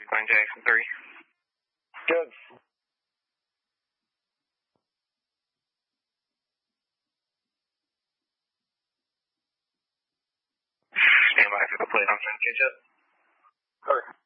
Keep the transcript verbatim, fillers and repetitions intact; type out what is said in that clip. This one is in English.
Glenn Jackson three. Good. Stand by for the plate. I'm trying to catch up. Sorry.